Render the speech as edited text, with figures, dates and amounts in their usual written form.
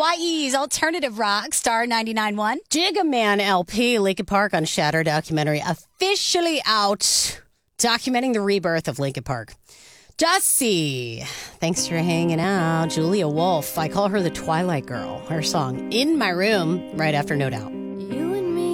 Hawaii's alternative rock, Star 99.1. Jigga Man LP, Linkin Park Unshattered documentary, officially out, documenting the rebirth of Linkin Park. Dusty, thanks for hanging out. Julia Wolf, I call her the Twilight Girl. Her song, In My Room, right after No Doubt.